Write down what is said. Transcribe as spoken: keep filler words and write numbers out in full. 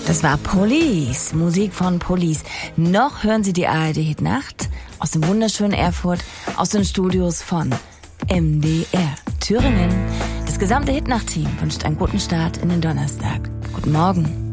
Das war Police, Musik von Police. Noch hören Sie die A R D Hitnacht aus dem wunderschönen Erfurt, aus den Studios von M D R Thüringen. Das gesamte Hitnacht-Team wünscht einen guten Start in den Donnerstag. Guten Morgen.